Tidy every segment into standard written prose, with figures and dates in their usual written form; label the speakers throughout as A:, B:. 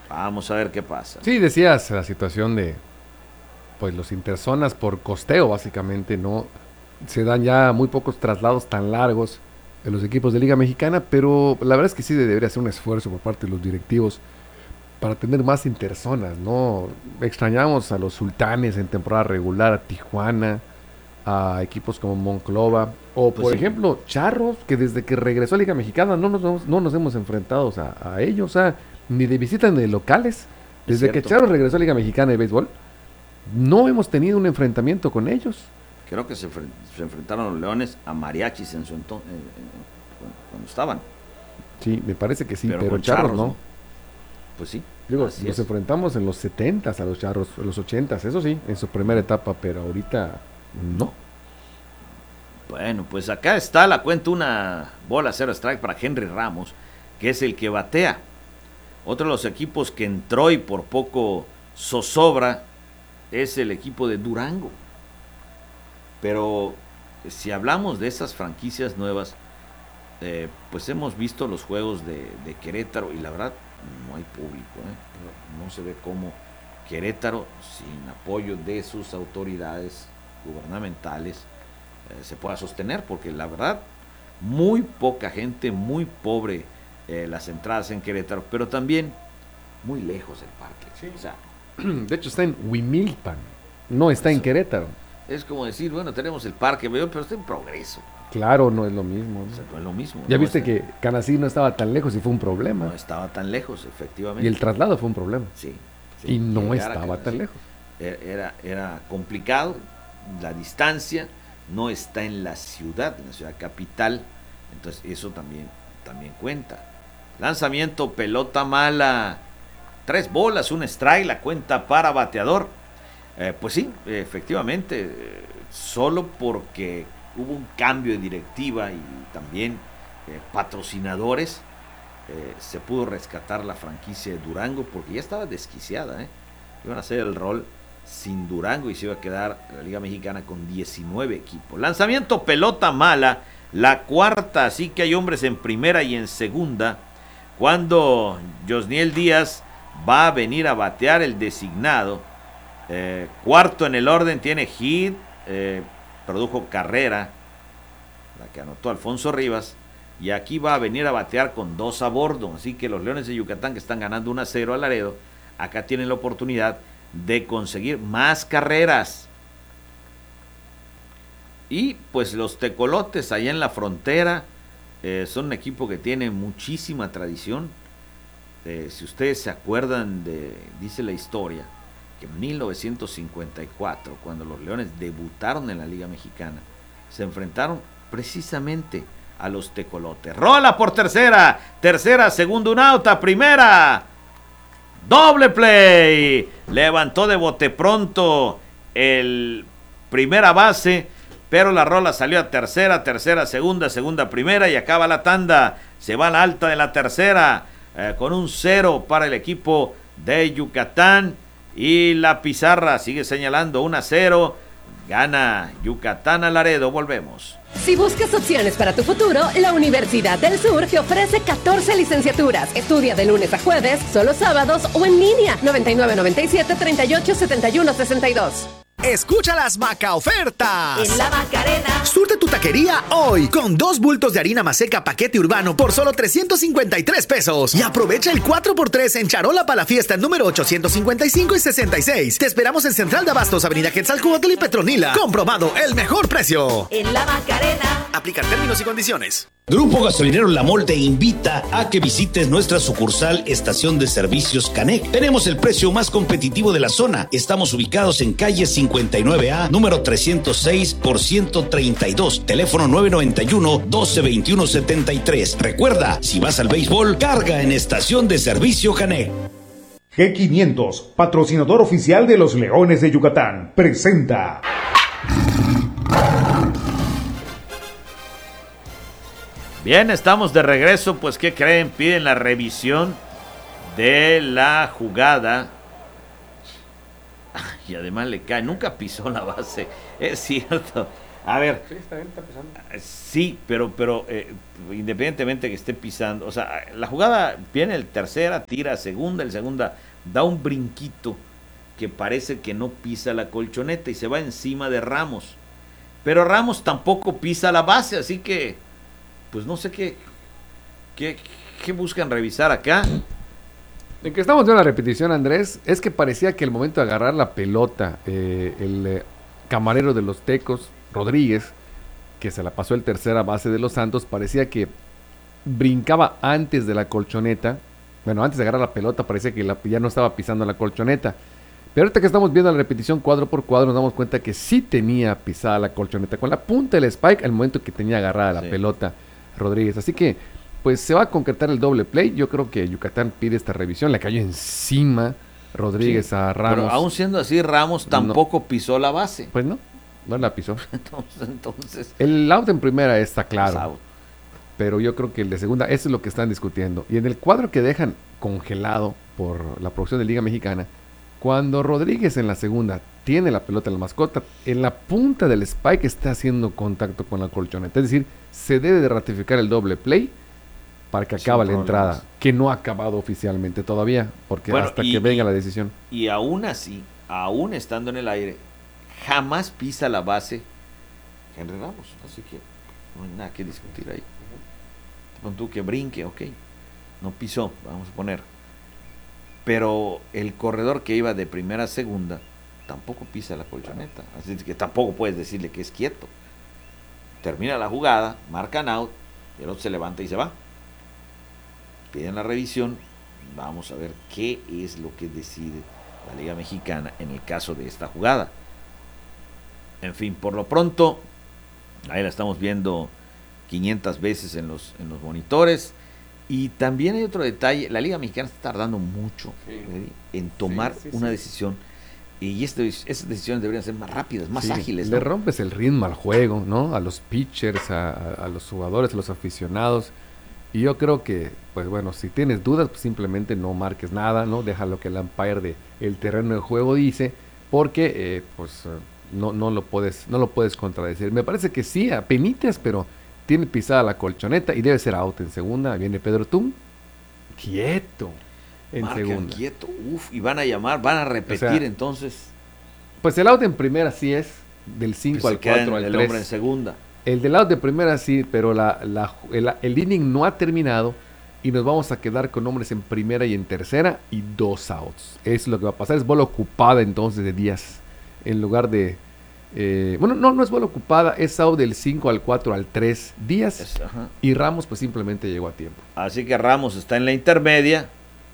A: Vamos a ver qué pasa.
B: Sí, decías la situación de pues los interzonas por costeo, básicamente, no se dan ya muy pocos traslados tan largos en los equipos de Liga Mexicana, pero la verdad es que sí debería ser un esfuerzo por parte de los directivos para tener más interzonas, ¿no? Extrañamos a los Sultanes en temporada regular, a Tijuana, a equipos como Monclova, o
A: Pues
B: por
A: sí,
B: ejemplo Charros, que desde que regresó a Liga Mexicana no nos hemos enfrentado a ellos, o sea, ni de visita ni de locales.
A: es
B: Desde que
A: cierto.
B: Charros regresó a Liga Mexicana de Béisbol, no hemos tenido un enfrentamiento con ellos.
A: Creo que se enfrentaron los Leones a Mariachis en su cuando estaban,
B: Sí, me parece que sí,
A: pero
B: pero
A: con
B: Charros
A: Charros,
B: no.
A: ¿no? Pues sí,
B: Digo,
A: así
B: nos
A: es.
B: enfrentamos en los 70s a los Charros, en los 80s, eso sí, en su primera etapa, pero ahorita no.
A: Bueno, pues acá está la cuenta, una bola cero strike para Henry Ramos, que es el que batea. Otro de los equipos que entró y por poco zozobra es el equipo de Durango. Pero si hablamos de esas franquicias nuevas, pues hemos visto los juegos de Querétaro y la verdad no hay público. No se ve cómo Querétaro, sin apoyo de sus autoridades gubernamentales, se pueda sostener, porque la verdad, muy poca gente, muy pobre las entradas en Querétaro, pero también muy lejos del parque.
B: Sí.
A: O sea,
B: De hecho está en Huimilpan, no
A: por
B: está en
A: eso
B: Querétaro.
A: es como decir, bueno, tenemos el parque, pero está en Progreso.
B: Claro, no es lo mismo,
A: O sea,
B: ¿no?
A: no es lo mismo.
B: Ya
A: No,
B: viste que Canasí no estaba tan lejos y fue un problema.
A: no estaba tan lejos,
B: Y el
A: efectivamente.
B: traslado fue un problema.
A: Sí,
B: Y
A: sí,
B: no
A: llegar a
B: estaba tan
A: Canasí
B: lejos.
A: era complicado, la distancia no está en la ciudad capital, entonces eso también cuenta. Lanzamiento, pelota mala, 3 bolas, un strike, la cuenta para bateador. Pues sí, efectivamente, solo porque hubo un cambio de directiva y también patrocinadores, se pudo rescatar la franquicia de Durango porque ya estaba desquiciada. Iban a hacer el rol sin Durango y se iba a quedar la Liga Mexicana con 19 equipos. Lanzamiento, pelota mala, la cuarta, así que hay hombres en primera y en segunda. Cuando Josniel Díaz va a venir a batear el designado, cuarto en el orden, tiene hit, produjo carrera, la que anotó Alfonso Rivas, y aquí va a venir a batear con 2 a bordo, así que los Leones de Yucatán, que están ganando 1-0 a Laredo, acá tienen la oportunidad de conseguir más carreras. Y pues los Tecolotes allá en la frontera, son un equipo que tiene muchísima tradición. Si ustedes se acuerdan dice la historia, que en 1954, cuando los Leones debutaron en la Liga Mexicana, se enfrentaron precisamente a los Tecolotes. Rola por tercera, segundo un out, primera, doble play, levantó de bote pronto el primera base, pero la rola salió a tercera, segunda, primera, y acaba la tanda. Se va a la alta de la tercera, con un 0 para el equipo de Yucatán, y la pizarra sigue señalando 1-0. Gana Yucatán a Laredo. Volvemos.
C: Si buscas opciones para tu futuro, la Universidad del Sur te ofrece 14 licenciaturas. Estudia de lunes a jueves, solo sábados o en línea. 9997-3871-62.
D: Escucha las Maca ofertas.
C: En la Macarena.
D: Surte tu taquería hoy con 2 bultos de harina maseca paquete urbano por solo 353 pesos. Y aprovecha el 4x3 en charola para la fiesta número 855 y 66. Te esperamos en Central de Abastos, Avenida Quetzalcóatl y Petronila. Comprobado el mejor precio.
C: En la Macarena.
D: Aplicar términos y condiciones.
E: Grupo Gasolinero La Mol te invita a que visites nuestra sucursal Estación de Servicios Canec. Tenemos el precio más competitivo de la zona. Estamos ubicados en calle 59A, número 306 por 132, teléfono 991-1221-73. Recuerda, si vas al béisbol, carga en Estación de Servicio Canec.
F: G500, patrocinador oficial de los Leones de Yucatán, presenta.
A: Bien, estamos de regreso. Pues, ¿qué creen? Piden la revisión de la jugada. Y además le cae. Nunca pisó la base. Es cierto. A ver,
B: Sí, está bien, está pisando.
A: sí, pero independientemente que esté pisando, o sea, la jugada viene el tercera, tira a segunda, el segunda da un brinquito que parece que no pisa la colchoneta y se va encima de Ramos. Pero Ramos tampoco pisa la base, así que, pues no sé qué buscan revisar acá.
B: En que estamos viendo la repetición, Andrés, es que parecía que el momento de agarrar la pelota, el camarero de los Tecos, Rodríguez, que se la pasó el tercera base de los Santos, parecía que brincaba antes de la colchoneta. Bueno, antes de agarrar la pelota parecía que ya no estaba pisando la colchoneta. Pero ahorita que estamos viendo la repetición cuadro por cuadro, nos damos cuenta que sí tenía pisada la colchoneta con la punta del spike al momento que tenía agarrada la pelota Rodríguez. Así que, pues se va a concretar el doble play. Yo creo que Yucatán pide esta revisión. Le cayó encima Rodríguez a Ramos.
A: Pero aún siendo así, Ramos tampoco pisó la base.
B: Pues no la pisó.
A: Entonces
B: El out en primera está claro.
A: out.
B: Pero yo creo que el de segunda, eso es lo que están discutiendo. Y en el cuadro que dejan congelado por la producción de Liga Mexicana, cuando Rodríguez en la segunda tiene la pelota en la mascota, en la punta del spike está haciendo contacto con la colchoneta. Es decir, se debe de ratificar el doble play para que acabe la entrada, que no ha acabado oficialmente todavía, porque hasta que venga la decisión.
A: Y aún así, aún estando en el aire, jamás pisa la base Henry Ramos. Así que no hay nada que discutir ahí. Pon tú que brinque, ok. No pisó, vamos a poner. Pero el corredor que iba de primera a segunda tampoco pisa la colchoneta. Así que tampoco puedes decirle que es quieto. Termina la jugada, marcan out, y el otro se levanta y se va. Piden la revisión. Vamos a ver qué es lo que decide la Liga Mexicana en el caso de esta jugada. En fin, por lo pronto, ahí la estamos viendo 500 veces en los monitores. Y también hay otro detalle, la Liga Mexicana está tardando mucho en tomar una decisión, y esas decisiones deberían ser más rápidas, más ágiles, ¿no?
B: Le rompes el ritmo al juego, ¿no? A los pitchers, a los jugadores, a los aficionados, y yo creo que, pues bueno, si tienes dudas, pues simplemente no marques nada, ¿no? Deja lo que el umpire del terreno de juego dice, porque no lo puedes contradecir. Me parece que sí, apenitas, pero tiene pisada la colchoneta y debe ser out en segunda. Viene Pedro Tum, quieto en
A: Marcan
B: segunda.
A: Quieto, y van a repetir, entonces.
B: Pues el out en primera sí es, del 5
A: pues
B: al 4 al 3.
A: El hombre en segunda.
B: El del out de primera sí, pero el inning no ha terminado y nos vamos a quedar con hombres en primera y en tercera y 2 outs. Es lo que va a pasar, es bola ocupada entonces de Díaz, en lugar de... no es bola ocupada, es out del 5 al 4 al 3 Díaz, y Ramos pues simplemente llegó a tiempo.
A: Así que Ramos está en la intermedia.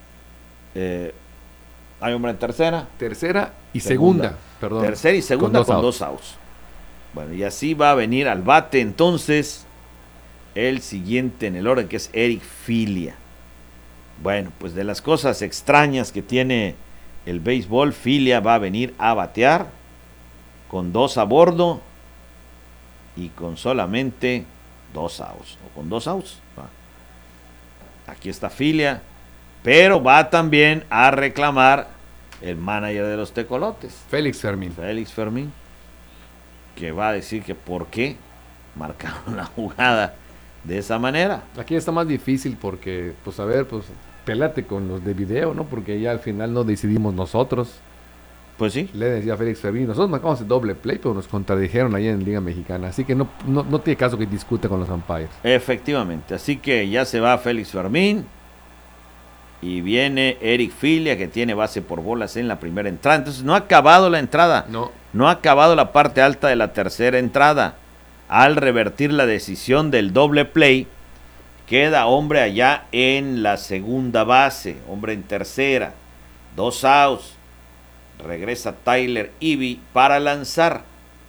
A: Hay hombre en tercera
B: y segunda, perdón.
A: Tercera y segunda con 2 outs. Bueno, y así va a venir al bate entonces el siguiente en el orden, que es Eric Filia. Bueno, pues de las cosas extrañas que tiene el béisbol, Filia va a venir a batear con 2 a bordo y con solamente 2 outs. O con 2 outs. Aquí está Filia, pero va también a reclamar el manager de los Tecolotes,
B: Félix
A: Fermín, que va a decir que por qué marcaron la jugada de esa manera.
B: Aquí está más difícil porque, pues a ver, pues pelate con los de video, ¿no? Porque ya al final no decidimos nosotros.
A: Pues sí.
B: Le decía Félix Fermín, nosotros marcamos el doble play, pero nos contradijeron ahí en Liga Mexicana. Así que no tiene caso que discute con los umpires.
A: Efectivamente, así que ya se va Félix Fermín y viene Eric Filia, que tiene base por bolas en la primera entrada. Entonces no ha acabado la entrada. No ha acabado la parte alta de la tercera entrada. Al revertir la decisión del doble play, queda hombre allá en la segunda base, hombre en tercera, 2 outs. Regresa Tyler Ivy para lanzar.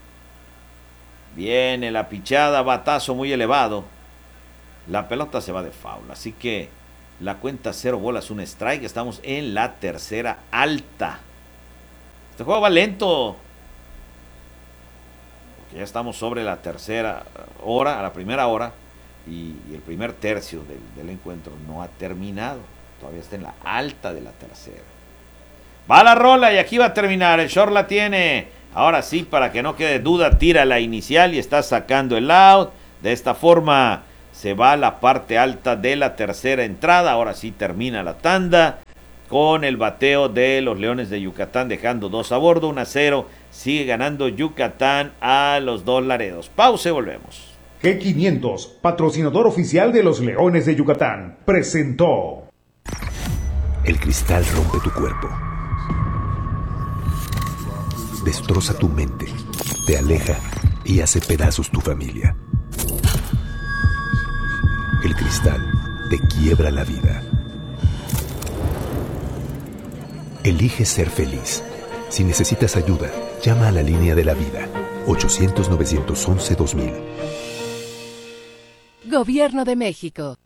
A: Viene la pichada, batazo muy elevado. La pelota se va de foul, así que la cuenta 0 bolas, 1 strike. Estamos en la tercera alta. Este juego va lento, porque ya estamos sobre la tercera hora, a la primera hora, y el primer tercio del encuentro no ha terminado. Todavía está en la alta de la tercera. Va la rola y aquí va a terminar. El short la tiene Ahora sí, para que no quede duda, tira la inicial y está sacando el out. De esta forma se va a la parte alta de la tercera entrada. Ahora sí termina la tanda con el bateo de los Leones de Yucatán, dejando 2 a bordo, 1-0. Sigue ganando Yucatán a los Dos Laredos. Pausa y volvemos.
F: G500, patrocinador oficial de los Leones de Yucatán, presentó.
G: El cristal rompe tu cuerpo, destroza tu mente, te aleja y hace pedazos tu familia. El cristal te quiebra la vida. Elige ser feliz. Si necesitas ayuda, llama a la línea de la vida, 800-911-2000.
C: Gobierno de México.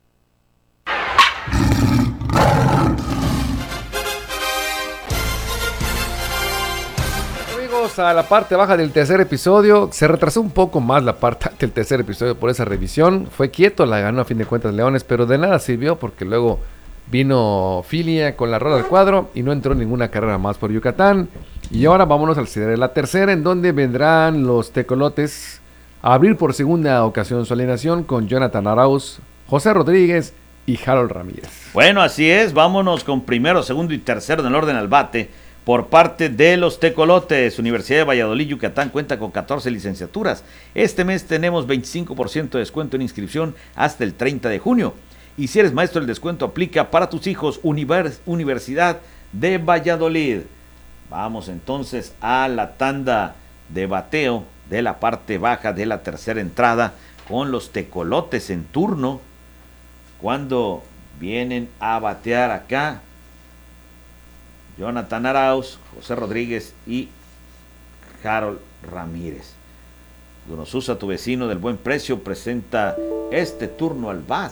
B: A la parte baja del tercer episodio. Se retrasó un poco más la parte del tercer episodio por esa revisión. Fue quieto, la ganó a fin de cuentas Leones, pero de nada sirvió porque luego vino Filia con la rola del cuadro y no entró ninguna carrera más por Yucatán. Y ahora vámonos al cierre de la tercera, en donde vendrán los tecolotes a abrir por segunda ocasión su alineación con Jonathan Arauz, José Rodríguez y Harold Ramírez.
A: Bueno, así es, vámonos con primero, segundo y tercero en el orden al bate. Por parte de los tecolotes, Universidad de Valladolid, Yucatán cuenta con 14 licenciaturas. Este mes tenemos 25% de descuento en inscripción hasta el 30 de junio. Y si eres maestro, el descuento aplica para tus hijos. Universidad de Valladolid. Vamos entonces a la tanda de bateo de la parte baja de la tercera entrada con los tecolotes en turno. Cuando vienen a batear acá Jonathan Arauz, José Rodríguez y Harold Ramírez. Donosusa, tu vecino del buen precio, presenta este turno al bat.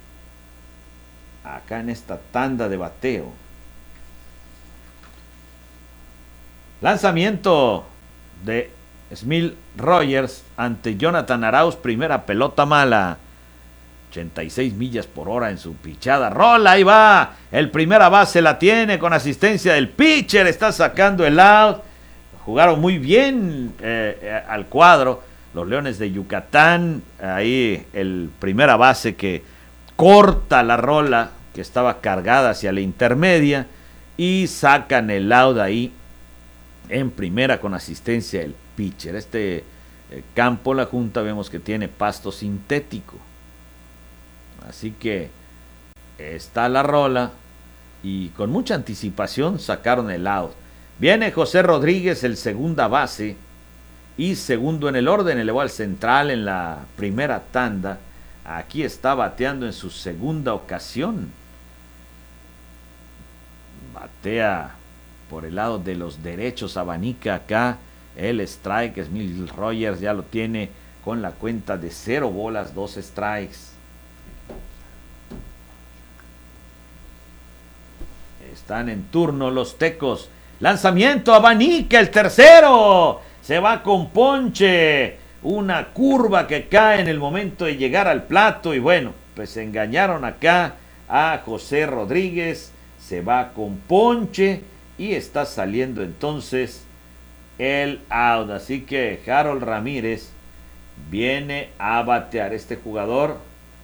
A: Acá en esta tanda de bateo. Lanzamiento de Smil Rogers ante Jonathan Arauz, primera pelota mala. 86 millas por hora en su pichada. Rola, ahí va. El primera base la tiene con asistencia del pitcher. Está sacando el out. Jugaron muy bien al cuadro los Leones de Yucatán. Ahí el primera base que corta la rola que estaba cargada hacia la intermedia y sacan el out ahí en primera con asistencia del pitcher. Este campo, la Junta, vemos que tiene pasto sintético. Así que está la rola y con mucha anticipación sacaron el out. Viene José Rodríguez, el segunda base y segundo en el orden, elevó al central en la primera tanda. Aquí está bateando en su segunda ocasión. Batea por el lado de los derechos, abanica acá el strike. Smil Rogers ya lo tiene con la cuenta de 0 bolas, 2 strikes. Están en turno los tecos. Lanzamiento, abanica el tercero. Se va con ponche. Una curva que cae en el momento de llegar al plato. Y bueno, pues engañaron acá a José Rodríguez. Se va con ponche. Y está saliendo entonces el out. Así que Harold Ramírez viene a batear. Este jugador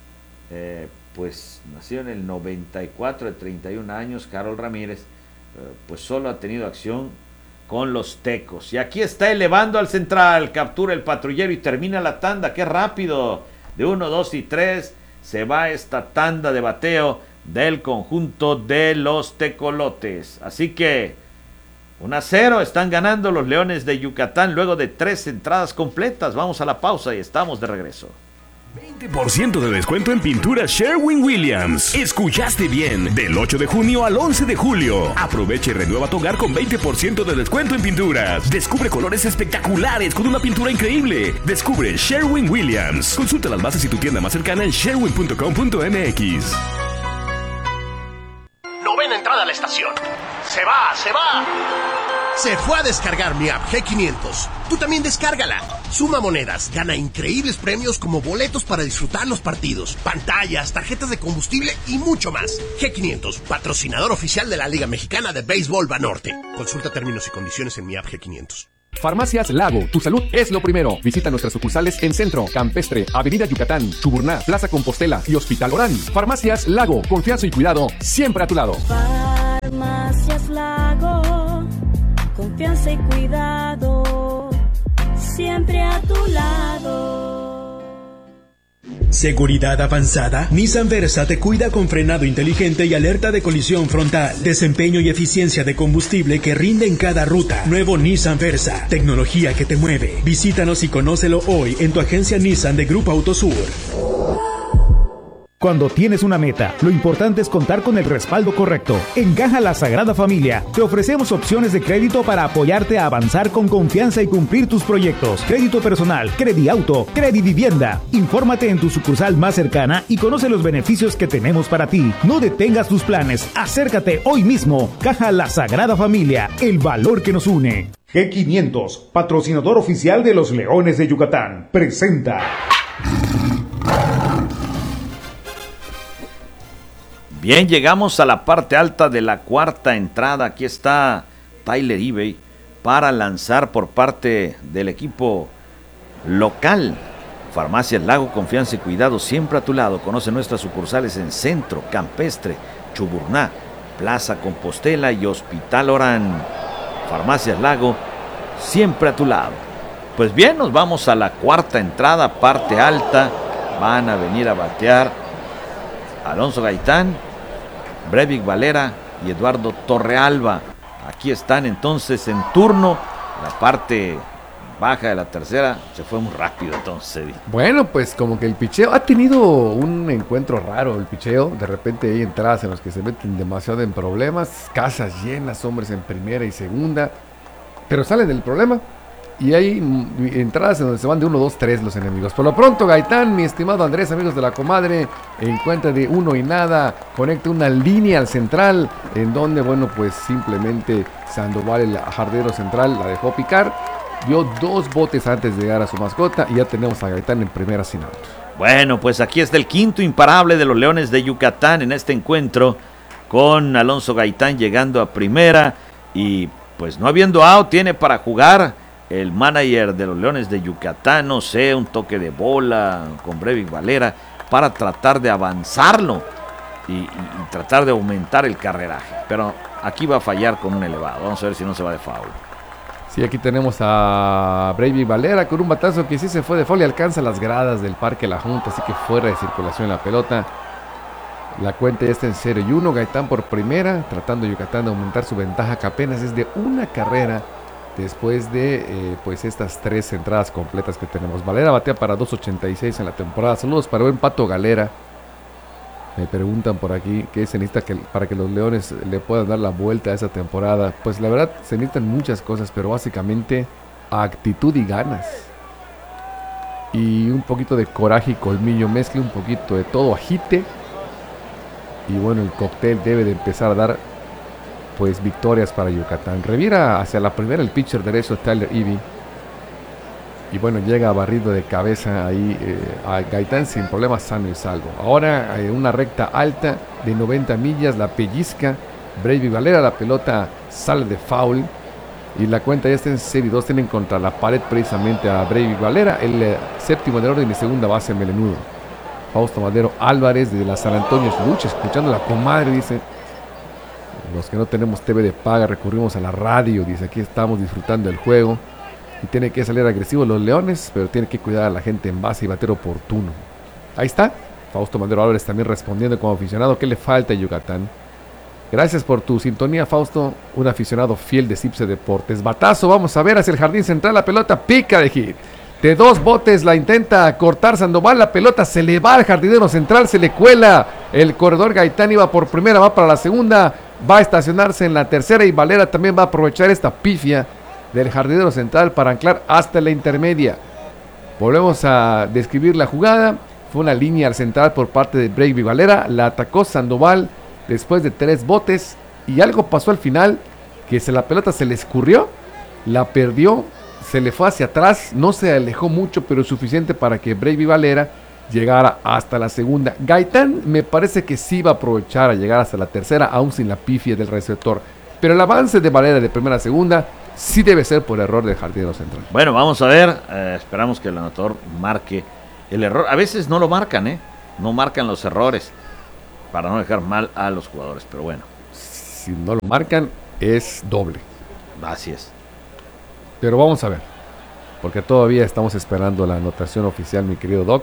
A: pues nació en el 94, de 31 años, Harold Ramírez, pues solo ha tenido acción con los tecos. Y aquí está elevando al central, captura el patrullero y termina la tanda. ¡Qué rápido! De 1, 2 y 3 se va esta tanda de bateo del conjunto de los tecolotes. Así que 1-0 están ganando los Leones de Yucatán luego de 3 entradas completas. Vamos a la pausa y estamos de regreso.
H: 20% de descuento en pintura Sherwin-Williams. Escuchaste bien. Del 8 de junio al 11 de julio. Aprovecha y renueva tu hogar con 20% de descuento en pinturas. Descubre colores espectaculares con una pintura increíble. Descubre Sherwin-Williams. Consulta las bases y tu tienda más cercana en sherwin.com.mx.
I: Novena entrada a la estación. ¡Se va! ¡Se va! Se fue a descargar mi app G500. Tú también descárgala. Suma monedas, gana increíbles premios como boletos para disfrutar los partidos, pantallas, tarjetas de combustible y mucho más. G500, patrocinador oficial de la Liga Mexicana de Béisbol Banorte. Consulta términos y condiciones en mi app G500.
B: Farmacias Lago, tu salud es lo primero. Visita nuestras sucursales en Centro, Campestre, Avenida Yucatán, Chuburná, Plaza Compostela y Hospital Orán. Farmacias Lago, confianza y cuidado siempre a tu lado.
J: Farmacias Lago, confianza y cuidado siempre a tu lado.
K: Seguridad avanzada. Nissan Versa te cuida con frenado inteligente y alerta de colisión frontal. Desempeño y eficiencia de combustible que rinde en cada ruta. Nuevo Nissan Versa. Tecnología que te mueve. Visítanos y conócelo hoy en tu agencia Nissan de Grupo Autosur.
F: Cuando tienes una meta, lo importante es contar con el respaldo correcto. En Caja La Sagrada Familia, te ofrecemos opciones de crédito para apoyarte a avanzar con confianza y cumplir tus proyectos. Crédito personal, Crediauto, Credivivienda. Infórmate en tu sucursal más cercana y conoce los beneficios que tenemos para ti. No detengas tus planes, acércate hoy mismo. Caja La Sagrada Familia, el valor que nos une.
L: G500, patrocinador oficial de los Leones de Yucatán, presenta...
A: Bien, llegamos a la parte alta de la cuarta entrada. Aquí está Tyler Ebay para lanzar por parte del equipo local. Farmacias Lago, confianza y cuidado siempre a tu lado. Conoce nuestras sucursales en Centro, Campestre, Chuburná, Plaza Compostela y Hospital Orán. Farmacias Lago, siempre a tu lado. Pues bien, nos vamos a la cuarta entrada, parte alta. Van a venir a batear Alonso Gaitán, Breivik Valera y Eduardo Torrealba. Aquí están entonces en turno. La parte baja de la tercera se fue muy rápido entonces.
B: Bueno, pues como que el picheo ha tenido un encuentro raro. El picheo, de repente hay entradas en las que se meten demasiado en problemas, casas llenas, hombres en primera y segunda, pero salen del problema. Y hay entradas en donde se van de 1, 2, 3 los enemigos. Por lo pronto, Gaitán, mi estimado Andrés, amigos de la comadre, encuentra de 1 y nada, conecta una línea al central, en donde, bueno, pues simplemente Sandoval, el jardero central, la dejó picar, dio 2 botes antes de llegar a su mascota, y ya tenemos a Gaitán en primera sin out.
A: Bueno, pues aquí está el quinto imparable de los Leones de Yucatán en este encuentro, con Alonso Gaitán llegando a primera, y pues no habiendo out, tiene para jugar el manager de los Leones de Yucatán, no sé, un toque de bola con Breivik Valera para tratar de avanzarlo y tratar de aumentar el carreraje. Pero aquí va a fallar con un elevado. Vamos a ver si no se va de foul.
B: Sí, aquí tenemos a Breivik Valera con un batazo que sí se fue de foul y alcanza las gradas del Parque La Junta, así que fuera de circulación la pelota. La cuenta ya está en 0-1. Gaitán por primera, tratando Yucatán de aumentar su ventaja, que apenas es de una carrera después de pues estas 3 entradas completas que tenemos. Valera batea para 2.86 en la temporada. Saludos para buen Pato Galera. Me preguntan por aquí qué se necesita para que los Leones le puedan dar la vuelta a esa temporada. Pues la verdad se necesitan muchas cosas, pero básicamente actitud y ganas. Y un poquito de coraje y colmillo. Mezcle un poquito de todo, agite. Y bueno, el cóctel debe de empezar a dar pues victorias para Yucatán. Revira hacia la primera el pitcher derecho Tyler Ebay. Y bueno, llega barrido de cabeza ahí a Gaitán sin problemas, sano y salvo. Ahora una recta alta de 90 millas, la pellizca Breivik Valera, la pelota sale de foul. Y la cuenta ya está en serie 2, tienen contra la pared precisamente a Breivik Valera, el séptimo del orden y segunda base melenudo. Fausto Madero Álvarez de la San Antonio Lucha, escuchando la comadre, dice: los que no tenemos TV de paga recurrimos a la radio, dice, aquí estamos disfrutando del juego y tiene que salir agresivo los Leones, pero tiene que cuidar a la gente en base y bater oportuno. Ahí está, Fausto Madero Álvarez también respondiendo como aficionado. ¿Qué le falta a Yucatán? Gracias por tu sintonía, Fausto, un aficionado fiel de Cipse Deportes. Batazo, vamos a ver hacia el jardín central, la pelota pica de hit. De 2 botes la intenta cortar Sandoval, la pelota se le va al jardinero central, se le cuela el corredor. Gaitán iba por primera, va para la segunda, va a estacionarse en la tercera y Valera también va a aprovechar esta pifia del jardinero central para anclar hasta la intermedia. Volvemos a describir la jugada. Fue una línea al central por parte de Breivik Valera, la atacó Sandoval después de 3 botes y algo pasó al final, que la pelota se le escurrió, la perdió, se le fue hacia atrás, no se alejó mucho, pero suficiente para que Breivik Valera llegara hasta la segunda. Gaitán me parece que sí va a aprovechar a llegar hasta la tercera, aún sin la pifia del receptor. Pero el avance de Valera de primera a segunda sí debe ser por error del jardinero central.
A: Bueno, vamos a ver, esperamos que el anotador marque el error. A veces no lo marcan, no marcan los errores para no dejar mal a los jugadores, pero bueno.
B: Si no lo marcan, es doble.
A: Así es.
B: Pero vamos a ver, porque todavía estamos esperando la anotación oficial, mi querido Doc.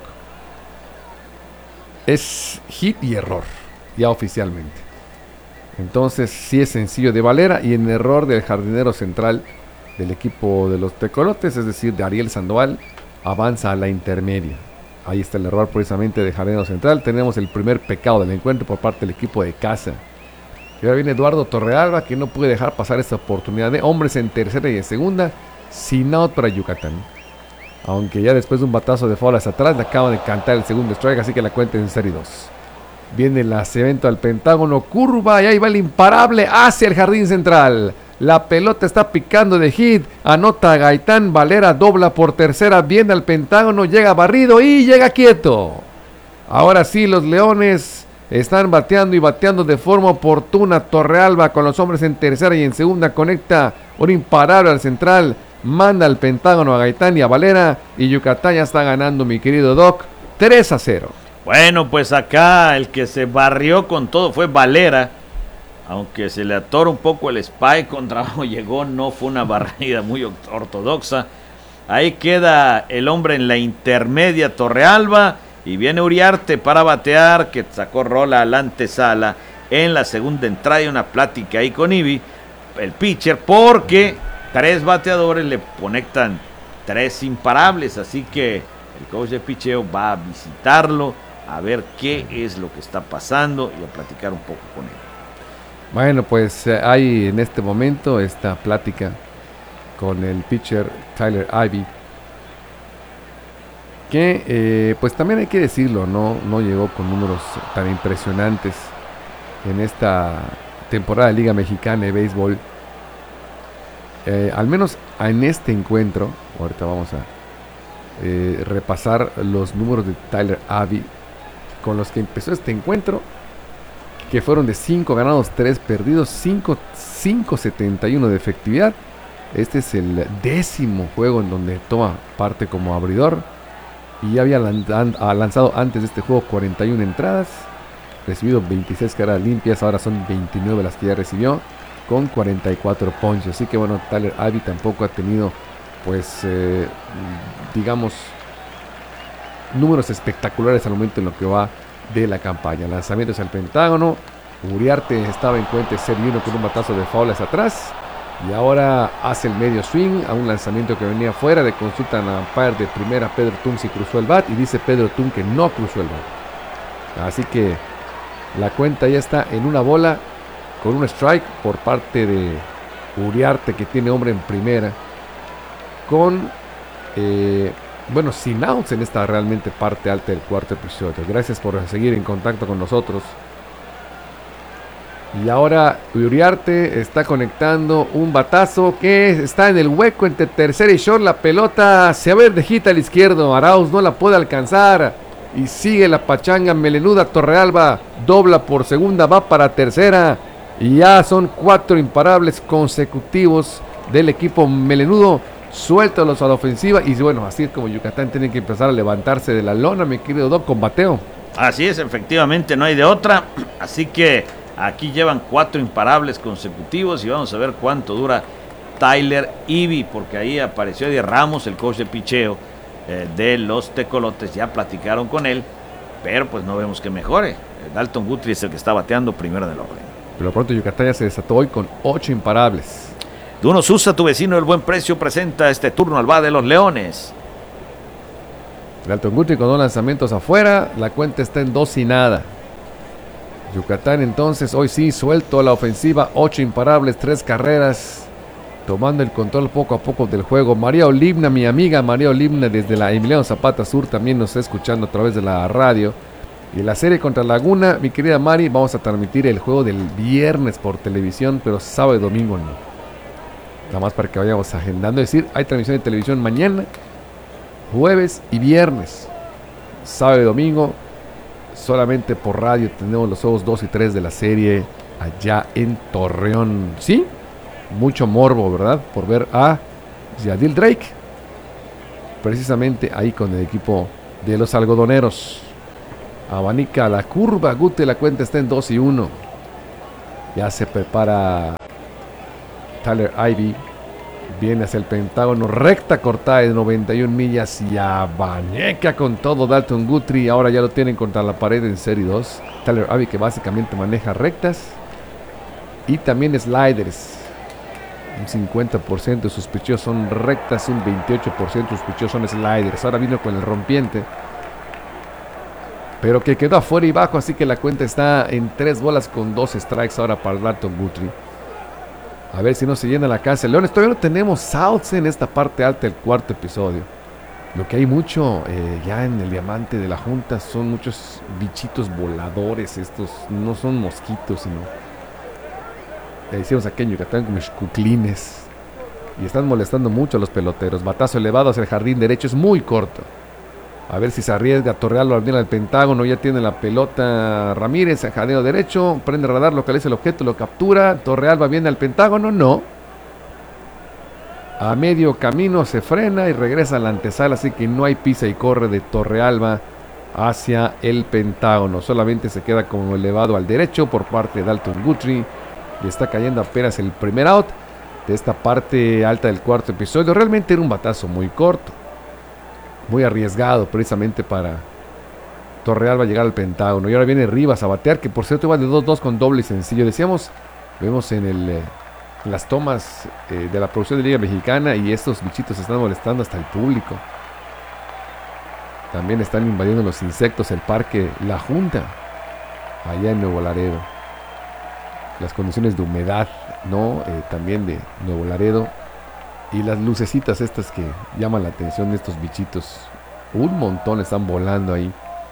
B: Es hit y error, ya oficialmente. Entonces sí es sencillo de Valera y en error del jardinero central del equipo de los Tecolotes, es decir, de Ariel Sandoval, avanza a la intermedia. Ahí está el error precisamente de jardinero central. Tenemos el primer pecado del encuentro por parte del equipo de casa. Y ahora viene Eduardo Torrealba, que no puede dejar pasar esta oportunidad de hombres en tercera y en segunda, sin out para Yucatán. Aunque ya después de un batazo de foul hacia atrás, le acaba de cantar el segundo strike, así que la cuenta es en serie 2. Viene el lanzamiento al Pentágono, curva, y ahí va el imparable hacia el jardín central. La pelota está picando de hit, anota Gaitán, Valera dobla por tercera, viene al Pentágono, llega barrido y llega quieto. Ahora sí, los Leones están bateando y bateando de forma oportuna. Torrealba con los hombres en tercera y en segunda conecta un imparable al central, manda al Pentágono a Gaitán y a Valera, y Yucatán ya está ganando, mi querido Doc, 3-0.
A: Bueno, pues acá el que se barrió con todo fue Valera, aunque se le atoró un poco el spike, con trabajo llegó, no fue una barrida muy ortodoxa. Ahí queda el hombre en la intermedia, Torrealba, y viene Uriarte para batear, que sacó rola a la antesala en la segunda entrada, y una plática ahí con Ibi, el pitcher, porque 3 bateadores le conectan 3 imparables, así que el coach de picheo va a visitarlo, a ver qué es lo que está pasando y a platicar un poco con él.
B: Bueno, pues hay en este momento esta plática con el pitcher Tyler Ivey, que pues también hay que decirlo, no llegó con números tan impresionantes en esta temporada de Liga Mexicana de Béisbol. Al menos en este encuentro, ahorita vamos a repasar los números de Tyler Ivey con los que empezó este encuentro, que fueron de 5 ganados, 3 perdidos, 5.71 de efectividad. Este es el 10º juego en donde toma parte como abridor, y ya había lanzado antes de este juego 41 entradas, recibido 26 carreras limpias, ahora son 29 las que ya recibió, con 44 ponches. Así que bueno, Tyler Ivey tampoco ha tenido, pues, digamos, números espectaculares al momento en lo que va de la campaña. Lanzamientos al Pentágono, Uriarte estaba en cuenta de serie 1 con un batazo de foul hacia atrás, y ahora hace el medio swing a un lanzamiento que venía fuera. Le consultan a umpire de primera, Pedro Tun, si cruzó el bat, y dice Pedro Tun que no cruzó el bat. Así que la cuenta ya está en 1 bola con un strike por parte de Uriarte, que tiene hombre en primera, con bueno, sin outs en esta realmente parte alta del cuarto episodio. Gracias por seguir en contacto con nosotros. Y ahora Uriarte está conectando un batazo que está en el hueco entre tercera y short. La pelota se va de hit al izquierdo. Arauz no la puede alcanzar y sigue la pachanga melenuda. Torrealba dobla por segunda, va para tercera, y ya son 4 imparables consecutivos del equipo melenudo. Suéltalos a la ofensiva, y bueno, así es como Yucatán tiene que empezar a levantarse de la lona, mi querido Doc, con bateo.
A: Así es, efectivamente, no hay de otra. Así que aquí llevan 4 imparables consecutivos, y vamos a ver cuánto dura Tyler Ivey, porque ahí apareció Eddie Ramos, el coach de picheo de los Tecolotes. Ya platicaron con él, pero pues no vemos que mejore. Dalton Guthrie es el que está bateando primero del orden.
B: Pero pronto Yucatán ya se desató hoy con 8 imparables.
A: Duno Sousa, tu vecino del buen precio, presenta este turno al bat de los Leones.
B: Dalton Guthrie con 2 lanzamientos afuera, la cuenta está en 2-0. Yucatán entonces hoy sí suelto a la ofensiva, 8 imparables, 3 carreras, tomando el control poco a poco del juego. María Olivna, mi amiga María Olivna desde la Emiliano Zapata Sur, también nos está escuchando a través de la radio. Y la serie contra Laguna, mi querida Mari, vamos a transmitir el juego del viernes por televisión, pero sábado y domingo no. Nada más para que vayamos agendando. Es decir, hay transmisión de televisión mañana, jueves y viernes. Sábado y domingo solamente por radio tenemos los juegos 2 y 3 de la serie allá en Torreón. ¿Sí? mucho morbo, ¿verdad? Por ver a Yadil Drake, precisamente ahí con el equipo de los algodoneros. Abanica la curva, Guti, la cuenta está en 2-1. Ya se prepara Tyler Ivey. Viene hacia el Pentágono, recta cortada de 91 millas y abañeca con todo Dalton Guthrie. Ahora ya lo tienen contra la pared en Serie 2. Tyler Ivey, que básicamente maneja rectas y también sliders. Un 50% de sus picheos son rectas, un 28% de sus picheos son sliders. Ahora vino con el rompiente, pero que quedó afuera y bajo, así que la cuenta está en 3 bolas con 2 strikes ahora para Dalton Guthrie. A ver si no se llena la casa. Leones, todavía no tenemos outs en esta parte alta del cuarto episodio. Lo que hay mucho ya en el diamante de la junta son muchos bichitos voladores. Estos no son mosquitos, sino le decimos aquí en Yucatán como escuclines. Y están molestando mucho a los peloteros. Batazo elevado hacia el jardín derecho, es muy corto. A ver si se arriesga. Torrealba al al Pentágono. Ya tiene la pelota Ramírez. El jardín derecho. Prende radar. Localiza el objeto. Lo captura. Torrealba viene al Pentágono. No. A medio camino se frena y regresa a la antesala. Así que no hay pisa y corre de Torrealba hacia el Pentágono. Solamente se queda como elevado al derecho por parte de Dalton Guthrie. Y está cayendo apenas el primer out de esta parte alta del cuarto episodio. Realmente era un batazo muy corto. Muy arriesgado precisamente para Torrealba llegar al Pentágono. Y ahora viene Rivas a batear, que por cierto va de 2-2 con doble y sencillo. Decíamos, vemos en las tomas de la producción de Liga Mexicana, y estos bichitos están molestando hasta el público. También están invadiendo los insectos el parque La Junta, allá en Nuevo Laredo. Las condiciones de humedad, ¿no? También de Nuevo Laredo. Y las lucecitas estas que llaman la atención de estos bichitos. Un montón están volando ahí.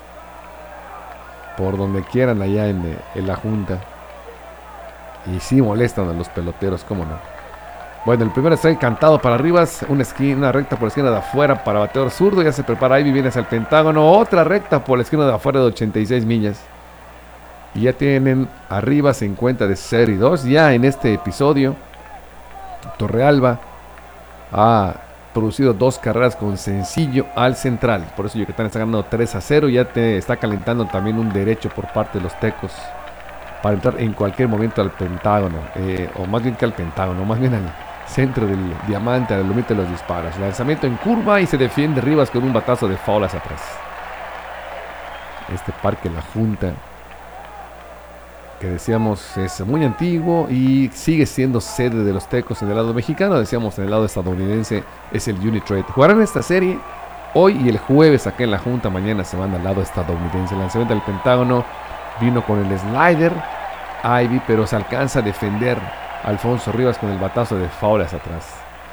B: Por donde quieran allá en la junta. Y sí molestan a los peloteros, cómo no. Bueno, el primero está cantado para Rivas. Una recta por la esquina de afuera para bateador zurdo. Ya se prepara ahí, viene hacia el Pentágono. Otra recta por la esquina de afuera de 86 millas. Y ya tienen a Rivas en cuenta de Serie 2. Ya en este episodio, Torrealba ha producido 2 carreras con sencillo al central. Por eso Yucatán está ganando 3-0. Ya te está calentando también un derecho por parte de los tecos para entrar en cualquier momento al Pentágono. O más bien que al Pentágono, más bien al centro del diamante, al límite de los disparos. Lanzamiento en curva y se defiende Rivas con un batazo de foul hacia atrás. Este parque La Junta, que decíamos es muy antiguo y sigue siendo sede de los tecos en el lado mexicano. Decíamos en el lado estadounidense es el Unitrade. Jugarán esta serie hoy y el jueves acá en La Junta. Mañana se van al lado estadounidense. El lanzamiento del Pentágono vino con el slider Ivey, pero se alcanza a defender Alfonso Rivas con el batazo de foul hacia atrás.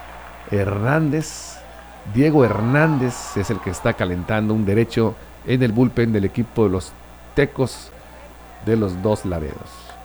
B: Diego Hernández es el que está calentando un derecho en el bullpen del equipo de los tecos de los Dos Laredos.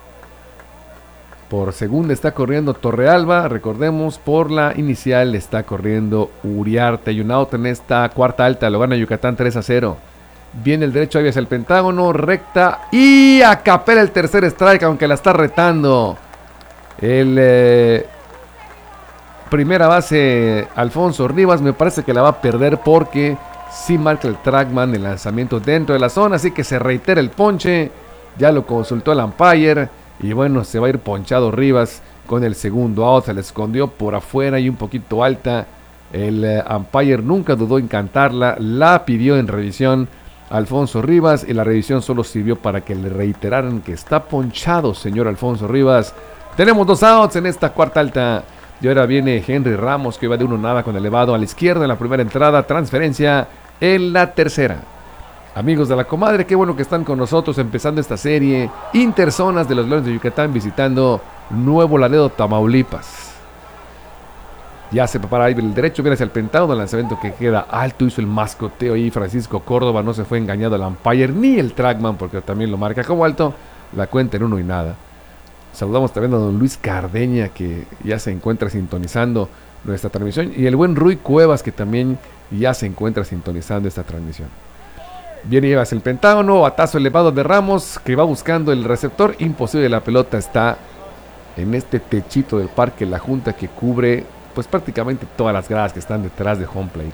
B: Por segunda está corriendo Torrealba. Recordemos, por la inicial está corriendo Uriarte. Hay un out en esta cuarta alta. Lo gana Yucatán 3-0. Viene el derecho hacia el Pentágono. Recta. Y acapela el tercer strike, aunque la está retando el primera base Alfonso Rivas. Me parece que la va a perder porque sí marca el trackman el lanzamiento dentro de la zona. Así que se reitera el ponche. Ya lo consultó el umpire. Y bueno, se va a ir ponchado Rivas con el segundo out. Se le escondió por afuera y un poquito alta. El umpire nunca dudó en cantarla. La pidió en revisión Alfonso Rivas. Y la revisión solo sirvió para que le reiteraran que está ponchado, señor Alfonso Rivas. Tenemos 2 outs en esta cuarta alta. Y ahora viene Henry Ramos, que va de 1-0 con elevado a la izquierda en la primera entrada. Transferencia en la tercera. Amigos de la comadre, qué bueno que están con nosotros empezando esta serie. Interzonas de los Leones de Yucatán visitando Nuevo Laredo, Tamaulipas. Ya se prepara ahí el derecho, viene hacia el Pentágono, el lanzamiento que queda alto, hizo el mascoteo ahí Francisco Córdoba, no se fue engañado el umpire ni el trackman porque también lo marca como alto, la cuenta en 1-0. Saludamos también a don Luis Cardeña, que ya se encuentra sintonizando nuestra transmisión, y el buen Rui Cuevas, que también ya se encuentra sintonizando esta transmisión. Viene y lleva hacia el Pentágono, batazo elevado de Ramos, que va buscando el receptor, imposible, la pelota está en este techito del Parque La Junta que cubre pues prácticamente todas las gradas que están detrás de home plate.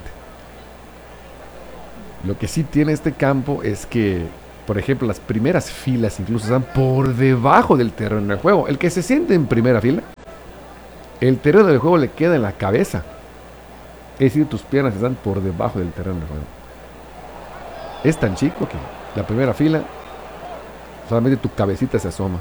B: Lo que sí tiene este campo es que, por ejemplo, las primeras filas incluso están por debajo del terreno del juego. El que se siente en primera fila, el terreno del juego le queda en la cabeza. Es decir, tus piernas están por debajo del terreno del juego. Es tan chico que la primera fila, solamente tu cabecita se asoma.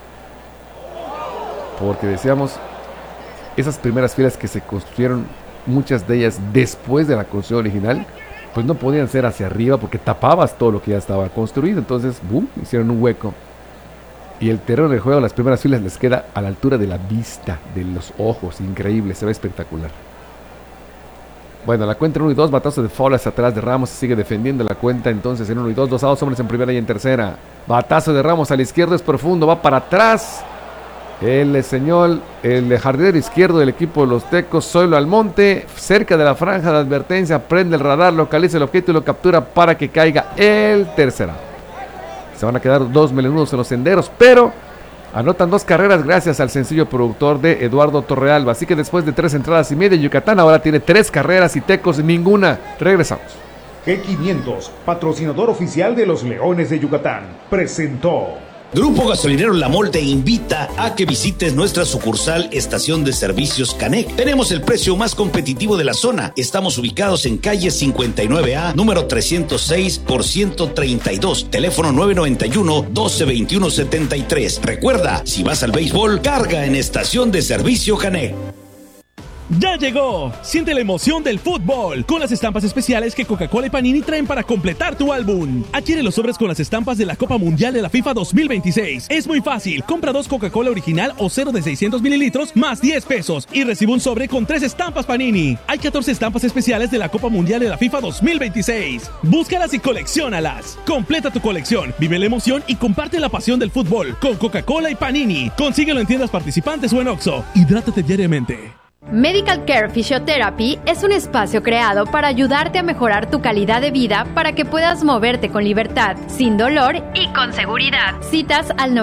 B: Porque decíamos, esas primeras filas que se construyeron, muchas de ellas después de la construcción original, pues no podían ser hacia arriba porque tapabas todo lo que ya estaba construido. Entonces, boom, hicieron un hueco. Y el terreno del juego, las primeras filas les queda a la altura de la vista, de los ojos. Increíble, se ve espectacular. Bueno, la cuenta en 1 y 2, batazo de foul hacia atrás de Ramos, se sigue defendiendo la cuenta. Entonces en 1 y 2, 2 outs, hombres en primera y en tercera. Batazo de Ramos a la izquierda, es profundo, va para atrás. El jardinero izquierdo del equipo de los Tecos, Zoilo Almonte, cerca de la franja de advertencia, prende el radar, localiza el objeto y lo captura para que caiga el tercera. Se van a quedar 2 melenudos en los senderos, pero anotan 2 carreras gracias al sencillo productor de Eduardo Torrealba. Así que después de 3 entradas y media, Yucatán ahora tiene 3 carreras y Tecos ninguna. Regresamos.
L: G500, patrocinador oficial de los Leones de Yucatán, presentó.
E: Grupo Gasolinero La Mol te invita a que visites nuestra sucursal Estación de Servicios Canec. Tenemos el precio más competitivo de la zona. Estamos ubicados en calle 59A, número 306 por 132, teléfono 991-1221-73. Recuerda, si vas al béisbol, carga en Estación de Servicio Canec.
M: ¡Ya llegó! Siente la emoción del fútbol con las estampas especiales que Coca-Cola y Panini traen para completar tu álbum. Adquiere los sobres con las estampas de la Copa Mundial de la FIFA 2026. Es muy fácil. Compra 2 Coca-Cola original o 0 de 600 mililitros más 10 pesos y recibe un sobre con 3 estampas Panini. Hay 14 estampas especiales de la Copa Mundial de la FIFA 2026. Búscalas y colecciónalas. Completa tu colección, vive la emoción y comparte la pasión del fútbol con Coca-Cola y Panini. Consíguelo en tiendas participantes o en Oxxo. Hidrátate diariamente.
N: Medical Care Physiotherapy es un espacio creado para ayudarte a mejorar tu calidad de vida para que puedas moverte con libertad, sin dolor y con seguridad. Citas al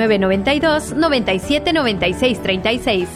N: 9992-979636.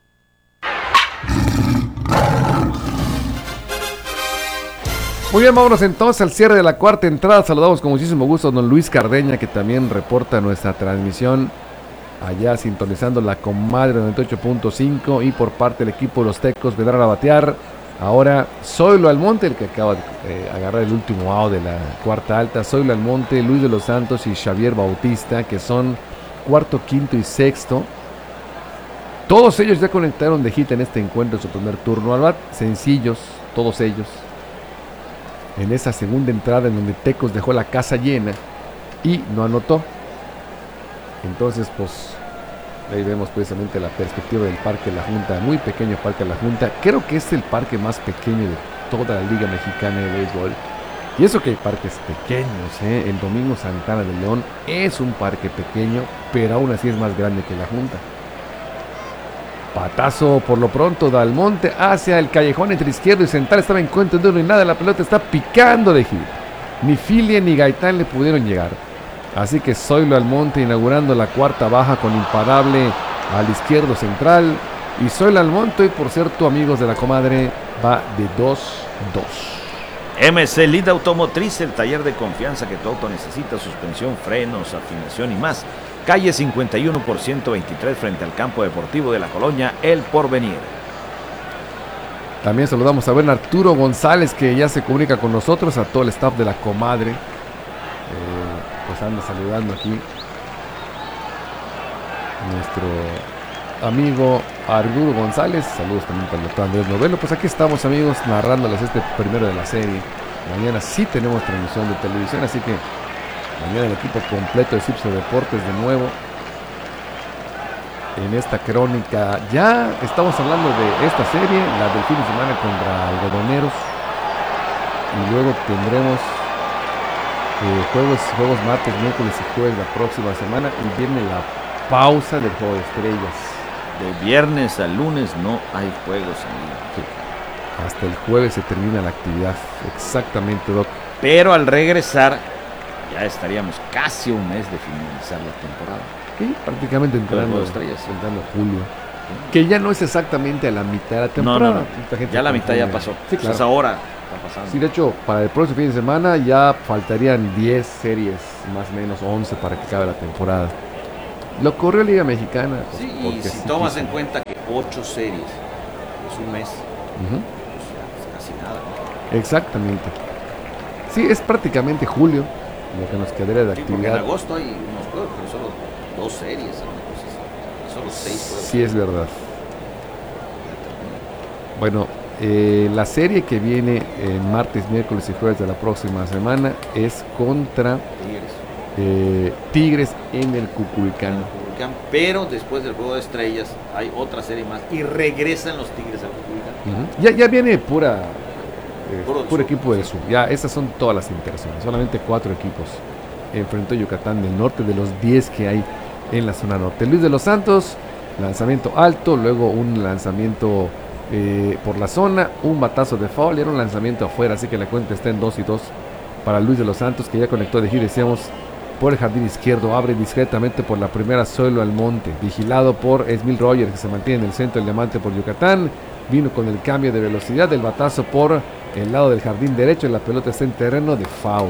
B: Muy bien, vámonos entonces al cierre de la cuarta entrada. Saludamos con muchísimo gusto a don Luis Cardeña, que también reporta nuestra transmisión allá sintonizando la Comadre 98.5, y por parte del equipo de los Tecos vendrán a batear ahora Zoilo Almonte, el que acaba de agarrar el último out de la cuarta alta. Zoilo Almonte, Luis de los Santos y Xavier Bautista, que son cuarto, quinto y sexto. Todos ellos ya conectaron de hit en este encuentro en su primer turno al bat, sencillos, todos ellos. En esa segunda entrada en donde Tecos dejó la casa llena y no anotó. Entonces, pues, ahí vemos precisamente la perspectiva del Parque La Junta, muy pequeño Parque La Junta. Creo que es el parque más pequeño de toda la Liga Mexicana de Béisbol. Y eso que hay parques pequeños, El Domingo Santana de León es un parque pequeño, pero aún así es más grande que La Junta. Patazo por lo pronto de Almonte hacia el callejón entre izquierdo y central. Estaba en cuenta de uno y nada, la pelota está picando de hit. Ni Filia ni Gaitán le pudieron llegar. Así que Zoilo Almonte inaugurando la cuarta baja con imparable al izquierdo central. Y Zoilo Almonte, por cierto, amigos de la Comadre, va de 2-2.
A: MC Lida Automotriz, el taller de confianza que tu auto necesita, suspensión, frenos, afinación y más. Calle 51 por 123 frente al campo deportivo de la colonia El Porvenir.
B: También saludamos a buen Arturo González, que ya se comunica con nosotros, a todo el staff de la Comadre. Pues anda saludando aquí nuestro amigo Arturo González. Saludos también para el doctor Andrés Novelo. Pues aquí estamos, amigos, narrándoles este primero de la serie. Mañana sí tenemos transmisión de televisión, así que mañana el equipo completo de Cipso Deportes de nuevo en esta crónica. Ya estamos hablando de esta serie, la del fin de semana contra Algodoneros, y luego tendremos juegos martes, miércoles y jueves la próxima semana, y viene la pausa del Juego de Estrellas.
A: De viernes a lunes no hay juegos, amigo.
B: Sí. Hasta el jueves se termina la actividad. Exactamente, Doc.
A: Pero al regresar ya estaríamos casi un mes de finalizar la temporada.
B: Sí, prácticamente entrando julio. Que ya no es exactamente a la mitad de la temporada.
A: No. Ya la mitad ya pasó.
B: Sí, claro.
A: Es ahora está pasando.
B: Sí, de hecho, para el próximo fin de semana ya faltarían 10 series, más o menos 11 para que acabe la temporada. Lo corrió Liga Mexicana.
A: Sí, y si tomas en cuenta que 8 series es un mes, pues casi nada.
B: Exactamente. Sí, es prácticamente julio lo que nos quedaría de actividad.
A: En agosto hay unos juegos, pero solo 2 series, solo 6 juegos.
B: Sí, es verdad. Bueno, la serie que viene martes, miércoles y jueves de la próxima semana es contra Tigres en el Cuculcán.
A: Pero después del juego de estrellas hay otra serie más y regresan los Tigres al Cuculcán.
B: Ya viene puro equipo del sur. Ya esas son todas las interacciones. Solamente 4 equipos enfrentó Yucatán del norte de los 10 que hay en la zona norte. Luis de los Santos, lanzamiento alto, luego un lanzamiento por la zona, un batazo de foul y era un lanzamiento afuera, así que la cuenta está en 2-2 para Luis de los Santos, que ya conectó de giro, decíamos, por el jardín izquierdo, abre discretamente por la primera suelo al monte, vigilado por Esmil Rogers, que se mantiene en el centro del diamante por Yucatán, vino con el cambio de velocidad, el batazo por el lado del jardín derecho, y la pelota está en terreno de foul.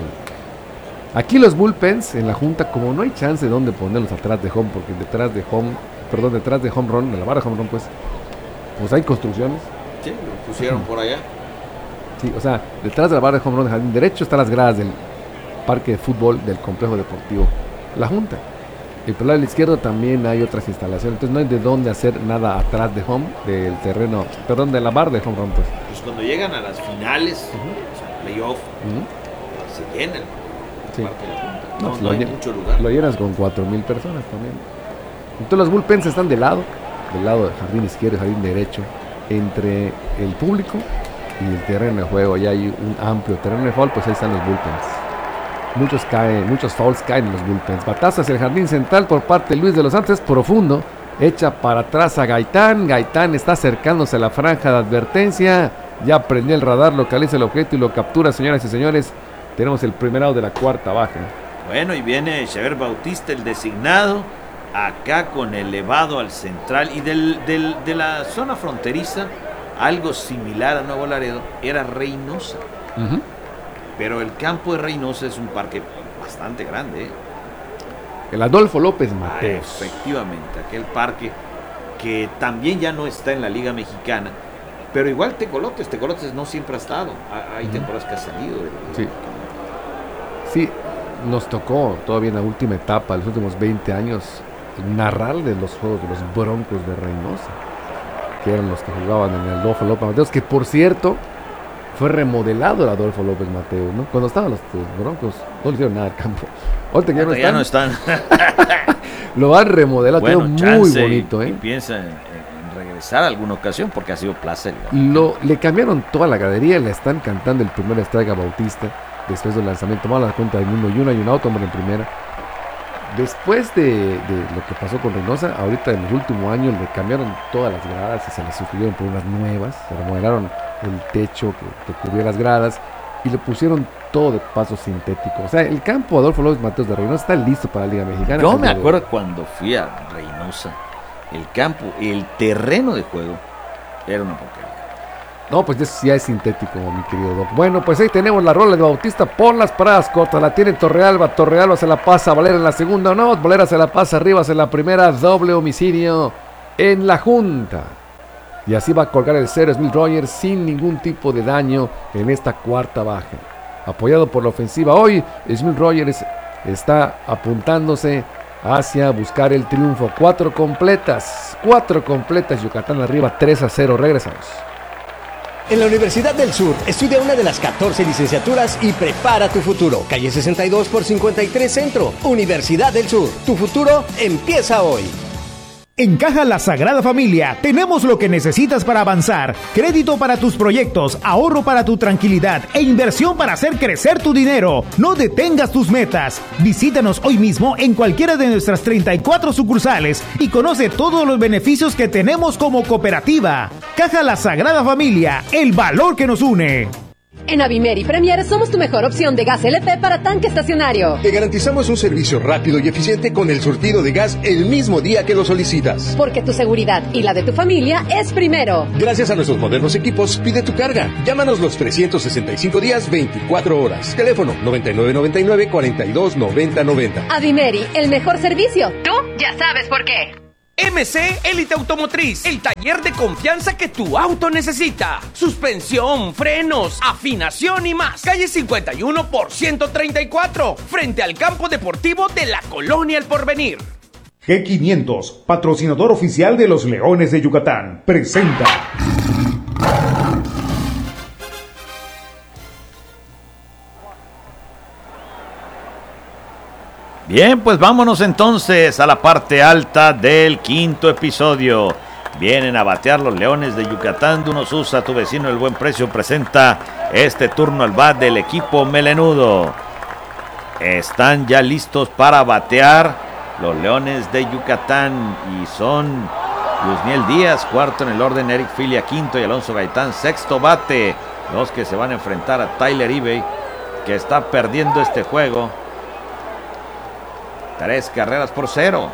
B: Aquí los bullpens en la junta, como no hay chance de dónde ponerlos atrás de home, porque detrás de home run, de la barra de home run, pues hay construcciones.
A: Sí, lo pusieron por allá.
B: Sí, o sea, detrás de la barra de home run del jardín derecho están las gradas del parque de fútbol del complejo deportivo La Junta. Y por el lado izquierdo también hay otras instalaciones, entonces no hay de dónde hacer nada atrás de home, del terreno, perdón, de la barra de home run. Pues
A: cuando llegan a las finales, o sea, playoff, se llena el parque de La Junta. No hay mucho lugar.
B: Lo llenas con 4,000 personas también. Entonces los bullpens están del lado del jardín izquierdo y jardín derecho, entre el público y el terreno de juego. Ya hay un amplio terreno de foul, pues ahí están los bullpens. Muchos fouls caen en los bullpens. Batazo hacia el jardín central por parte de Luis de los Santos, profundo, echa para atrás a Gaitán. Gaitán está acercándose a la franja de advertencia, ya prendió el radar, localiza el objeto y lo captura, señoras y señores. Tenemos el primer out de la cuarta baja.
A: Bueno, y viene Xavier Bautista, el designado, acá con elevado al central, y de la zona fronteriza, algo similar a Nuevo Laredo, era Reynosa. Pero el campo de Reynosa es un parque bastante grande.
B: El Adolfo López Mateos.
A: Efectivamente, aquel parque que también ya no está en la Liga Mexicana, pero igual Tecolotes no siempre ha estado. Hay temporadas que ha salido.
B: Sí, nos tocó todavía en la última etapa, los últimos 20 años, narrar de los juegos de los Broncos de Reynosa, que eran los que jugaban en el Adolfo López Mateos, que por cierto fue remodelado el Adolfo López Mateos, ¿no? Cuando estaban los Broncos no le hicieron nada al campo. Ahorita ya no están. Lo han remodelado, bueno, quedó muy bonito,
A: y piensa en regresar a alguna ocasión, porque ha sido placer.
B: Le cambiaron toda la gradería, le están cantando el primer strike a Bautista después del lanzamiento. Tomaba la cuenta de 1-1 y un auto en primera. Después de lo que pasó con Reynosa, ahorita en los últimos años le cambiaron todas las gradas y se las sustituyeron por unas nuevas, se remodelaron el techo que cubría las gradas y le pusieron todo de paso sintético. O sea, el campo Adolfo López Mateos de Reynosa está listo para la Liga Mexicana.
A: Yo me acuerdo cuando fui a Reynosa, el campo, el terreno de juego era una porquería.
B: No, pues eso ya es sintético, mi querido Doc. Bueno, pues ahí tenemos la rola de Bautista por las paradas cortas. La tiene Torrealba se la pasa a Valera en la segunda, no, Valera se la pasa arriba, en la primera, doble homicidio en La Junta. Y así va a colgar el 0 Esmil Rogers sin ningún tipo de daño en esta cuarta baja. Apoyado por la ofensiva hoy, Esmil Rogers está apuntándose hacia buscar el triunfo. 4 completas, Yucatán arriba 3-0, regresamos.
I: En la Universidad del Sur, estudia una de las 14 licenciaturas y prepara tu futuro. Calle 62 por 53 Centro. Universidad del Sur. Tu futuro empieza hoy.
F: En Caja La Sagrada Familia tenemos lo que necesitas para avanzar. Crédito para tus proyectos, ahorro para tu tranquilidad e inversión para hacer crecer tu dinero. No detengas tus metas. Visítanos hoy mismo en cualquiera de nuestras 34 sucursales y conoce todos los beneficios que tenemos como cooperativa. Caja La Sagrada Familia, el valor que nos une.
C: En Avimer y Premier somos tu mejor opción de gas LP para tanque estacionario.
O: Te garantizamos un servicio rápido y eficiente con el surtido de gas el mismo día que lo solicitas.
C: Porque tu seguridad y la de tu familia es primero.
O: Gracias a nuestros modernos equipos, pide tu carga. Llámanos los 365 días, 24 horas. Teléfono 9999-429090.
C: Avimeri, el mejor servicio. Tú ya sabes por qué.
P: MC Élite Automotriz, el taller de confianza que tu auto necesita. Suspensión, frenos, afinación y más. Calle 51 por 134, frente al campo deportivo de la Colonia El Porvenir.
L: G500, patrocinador oficial de los Leones de Yucatán, presenta.
A: Bien, pues vámonos entonces a la parte alta del quinto episodio. Vienen a batear los Leones de Yucatán. Dunos USA, tu vecino El Buen Precio presenta este turno al bat del equipo melenudo. Están ya listos para batear los Leones de Yucatán y son Yusniel Díaz, cuarto en el orden, Eric Filia, quinto, y Alonso Gaitán, sexto bate. Los que se van a enfrentar a Tyler Ivey, que está perdiendo este juego 3-0.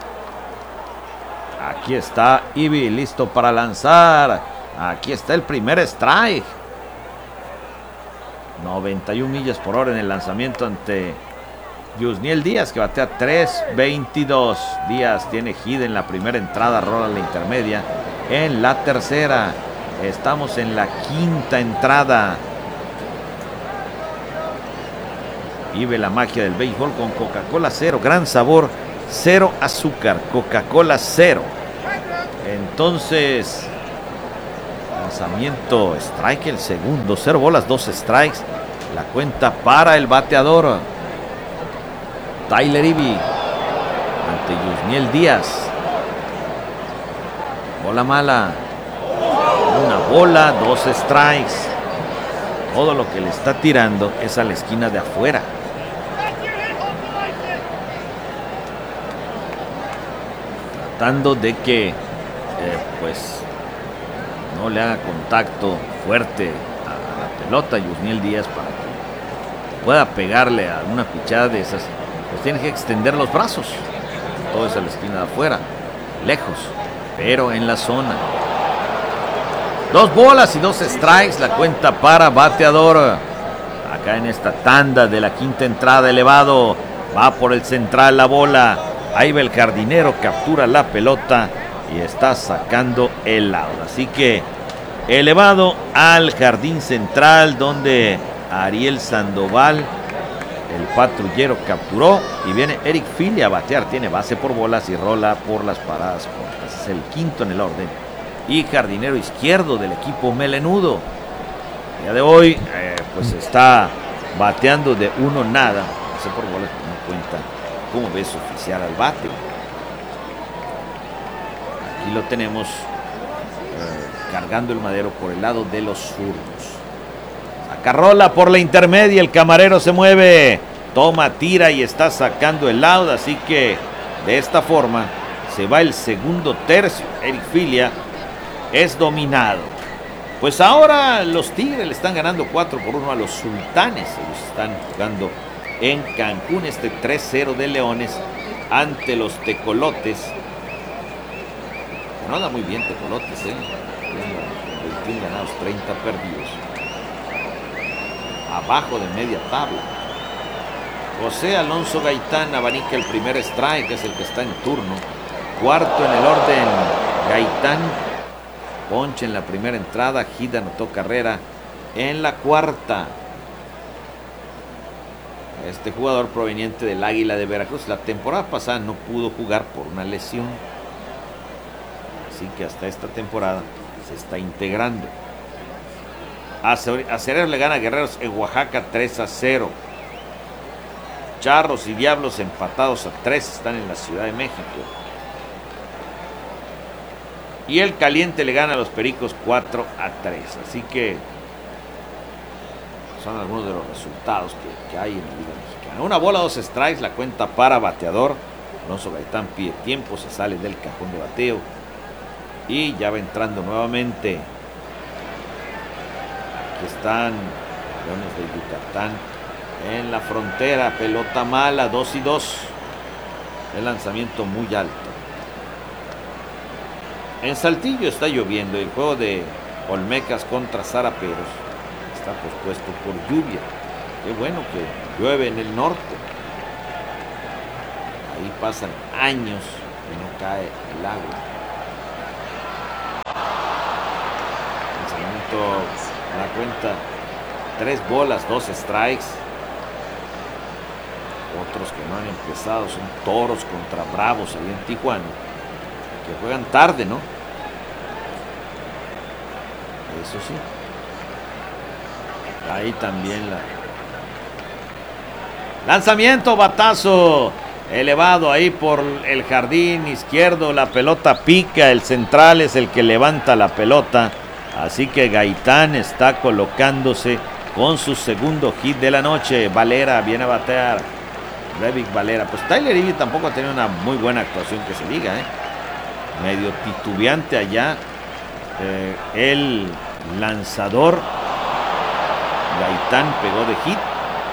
A: Aquí está Ivey listo para lanzar. Aquí está el primer strike. 91 millas por hora en el lanzamiento ante Yusniel Díaz, que batea 3.22. Díaz tiene hit en la primera entrada, rola la intermedia en la tercera. Estamos en la quinta entrada. Vive la magia del béisbol con Coca-Cola cero, gran sabor, cero azúcar, Coca-Cola cero. Entonces, lanzamiento, strike el segundo, 0 bolas, 2 strikes. La cuenta para el bateador Tyler Ivey ante Yusniel Díaz. Bola mala, una bola, 2 strikes. Todo lo que le está tirando es a la esquina de afuera. Tratando de que pues no le haga contacto fuerte a la pelota Yusniel Díaz para que pueda pegarle a una pichada de esas. Pues tiene que extender los brazos. Todo es a la esquina de afuera, lejos, pero en la zona. 2 bolas y 2 strikes, la cuenta para bateador. Acá en esta tanda de la quinta entrada, elevado, va por el central la bola. Ahí va el jardinero, captura la pelota y está sacando el out. Así que elevado al jardín central, donde Ariel Sandoval, el patrullero, capturó. Y viene Eric Filia a batear. Tiene base por bolas y rola por las paradas cortas. Es el quinto en el orden. Y jardinero izquierdo del equipo melenudo. El día de hoy, pues está bateando de 1-0. Base por bolas, no cuenta como ves oficial al bate. Aquí lo tenemos cargando el madero por el lado de los zurdos. Saca rola por la intermedia, el camarero se mueve, toma, tira y está sacando el out. Así que de esta forma se va el segundo tercio. Eric Filia es dominado. Pues ahora los Tigres le están ganando 4-1 a los Sultanes. Ellos están jugando en Cancún, este 3-0 de Leones ante los Tecolotes. No anda muy bien Tecolotes, 21 ganados, 30 perdidos. Abajo de media tabla. José Alonso Gaitán abanica el primer strike, que es el que está en turno. Cuarto en el orden, Gaitán. Ponche en la primera entrada, hit, anotó carrera en la cuarta. Este jugador proveniente del Águila de Veracruz, la temporada pasada no pudo jugar por una lesión. Así que hasta esta temporada se está integrando. Acereros le gana a Guerreros en Oaxaca 3-0. Charros y Diablos empatados a 3 están en la Ciudad de México. Y el Caliente le gana a los Pericos 4-3. Así que son algunos de los resultados que hay en la Liga Mexicana. 1 bola, 2 strikes, la cuenta para bateador. Alonso Gaitán pide tiempo, se sale del cajón de bateo y ya va entrando nuevamente. Aquí están Leones de Yucatán en la frontera, pelota mala, 2-2. El lanzamiento muy alto. En Saltillo está lloviendo. El juego de Olmecas contra Zaraperos está pospuesto por lluvia. Qué bueno que llueve en el norte. Ahí pasan años que no cae el agua. Lanzamiento a la cuenta, 3 bolas, 2 strikes. Otros que no han empezado son Toros contra Bravos ahí en Tijuana, que juegan tarde, ¿no? Eso sí. Ahí también lanzamiento, batazo elevado ahí por el jardín izquierdo. La pelota pica, el central es el que levanta la pelota. Así que Gaitán está colocándose con su segundo hit de la noche. Valera viene a batear. Brevik Valera. Pues Tyler Ivy tampoco ha tenido una muy buena actuación que se diga, medio titubeante allá. El lanzador Gaitán pegó de hit.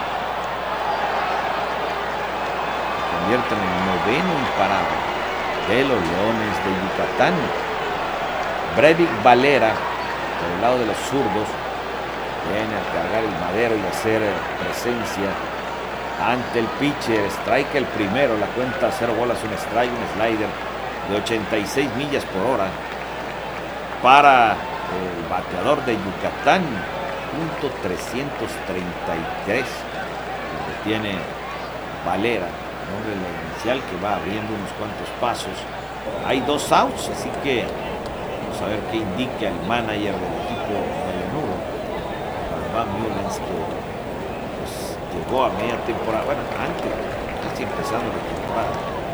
A: Se convierte en el 9º imparable de los Leones de Yucatán. Brevik Valera, por el lado de los zurdos, viene a cargar el madero y hacer presencia ante el pitcher. Strike el primero, la cuenta 0 bolas, un strike, un slider de 86 millas por hora para el bateador de Yucatán, punto 333, donde tiene Valera, nombre de la inicial, que va abriendo unos cuantos pasos. Hay 2 outs, así que vamos a ver qué indica el manager del equipo de Lenudo, Van Mullens, que pues llegó a media temporada, bueno, antes, casi empezando la temporada,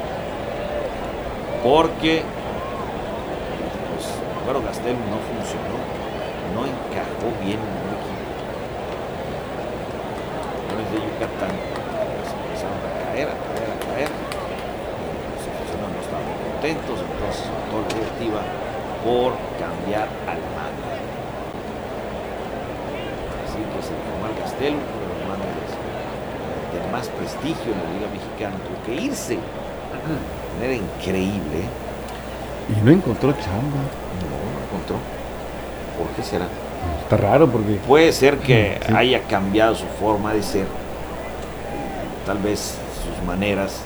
A: porque pues Álvaro Gastelum no funcionó, no encajó bien en el equipo. Los de Yucatán pues empezaron a caer. Los aficionados no estaban contentos, entonces optó la directiva por cambiar al mando. Así que se formó al Gastelum, uno de los mandos de más prestigio en la Liga Mexicana, tuvo que irse de manera increíble.
B: Y no encontró chamba.
A: No encontró. ¿Por qué será?
B: Está raro porque...
A: Puede ser que haya cambiado su forma de ser, tal vez sus maneras.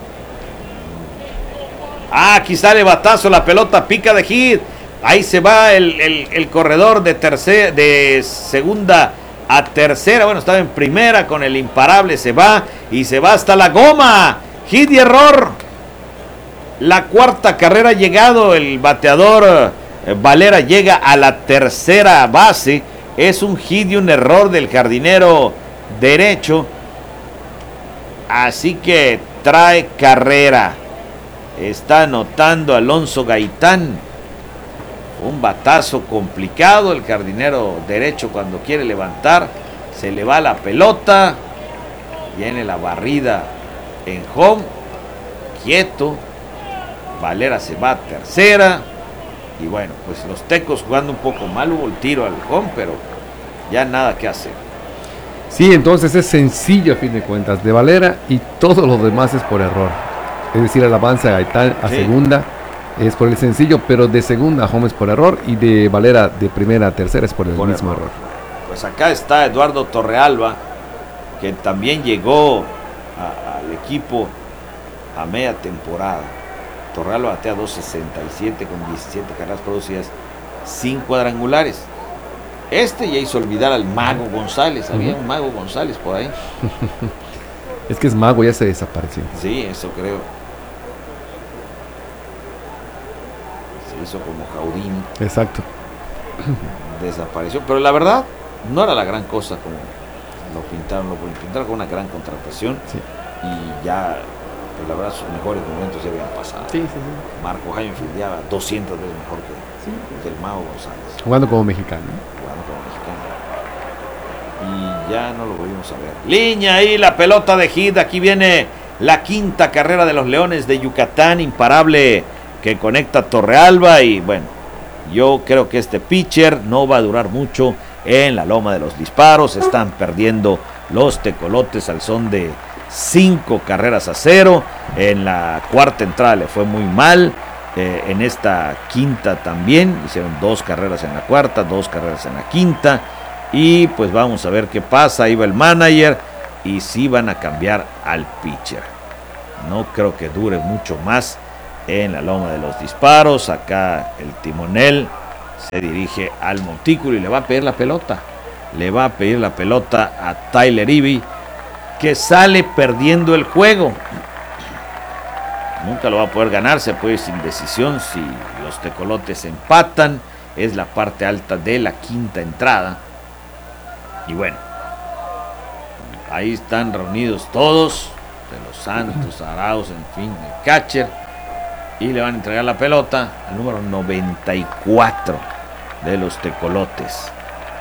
A: Aquí sale batazo, la pelota pica de hit. Ahí se va el corredor de segunda a tercera. Bueno, estaba en primera con el imparable, se va hasta la goma. Hit y error. La cuarta carrera ha llegado, el bateador Valera llega a la tercera base. Es un hit y un error del jardinero derecho. Así que trae carrera. Está anotando Alonso Gaitán. Un batazo complicado. El jardinero derecho, cuando quiere levantar, se le va la pelota. Viene la barrida en home. Quieto. Valera se va a tercera. Y bueno, pues los Tecos jugando un poco mal. Hubo el tiro al home, pero ya nada que hacer.
B: Sí, entonces es sencillo a fin de cuentas de Valera, y todo lo demás es por error. Es decir, el avance de Gaitán a segunda es por el sencillo, pero de segunda a home es por error, y de Valera de primera a tercera es por el mismo error.
A: Pues acá está Eduardo Torrealba, que también llegó al equipo a media temporada. Torrealba batea 2.67 con 17 carreras producidas, 5 cuadrangulares. Ya hizo olvidar al Mago González. Había un Mago González por ahí.
B: Es que es Mago, ya se desapareció.
A: Sí, eso creo. Se hizo como Jaudín.
B: Exacto.
A: Desapareció, pero la verdad no era la gran cosa como lo pintaron con una gran contratación.
B: Sí.
A: Y ya, pues la verdad, sus mejores momentos ya habían pasado.
B: Sí.
A: Marco Jaime fildeaba 200 veces mejor que el Mago González.
B: Jugando como mexicano.
A: Y ya no lo volvimos a ver. Línea ahí, la pelota de hit. Aquí viene la quinta carrera de los Leones de Yucatán, imparable, que conecta Torrealba. Y bueno, yo creo que este pitcher no va a durar mucho en la Loma de los Disparos. Están perdiendo los tecolotes al son de 5-0. En la cuarta entrada le fue muy mal. En esta quinta también hicieron 2 carreras en la cuarta, 2 carreras en la quinta. Y pues vamos a ver qué pasa. Ahí va el manager y sí van a cambiar al pitcher. No creo que dure mucho más en la Loma de los Disparos. Acá el timonel se dirige al montículo y le va a pedir la pelota. Le va a pedir la pelota a Tyler Ivey, que sale perdiendo el juego. Nunca lo va a poder ganar, se puede ir sin decisión si los tecolotes empatan. Es la parte alta de la quinta entrada. Y bueno, ahí están reunidos todos, de los Santos, Arauz, en fin, el catcher. Y le van a entregar la pelota al número 94 de los tecolotes.